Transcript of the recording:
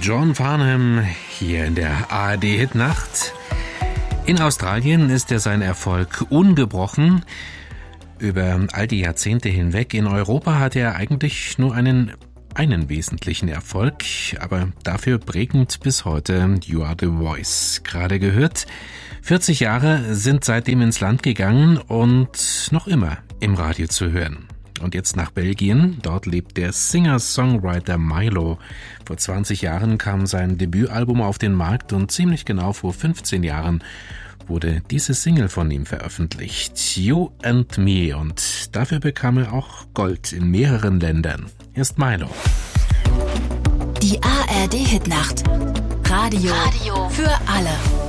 John Farnham hier in der ARD-Hitnacht. In Australien ist sein Erfolg ungebrochen. Über all die Jahrzehnte hinweg. In Europa hat er eigentlich nur einen wesentlichen Erfolg, aber dafür prägend bis heute You Are The Voice. Gerade gehört, 40 Jahre sind seitdem ins Land gegangen und noch immer im Radio zu hören. Und jetzt nach Belgien, dort lebt der Singer-Songwriter Mylo. Vor 20 Jahren kam sein Debütalbum auf den Markt und ziemlich genau vor 15 Jahren wurde diese Single von ihm veröffentlicht, You and Me, und dafür bekam er auch Gold in mehreren Ländern. Hier ist Mylo. Die ARD-Hitnacht. Radio für alle.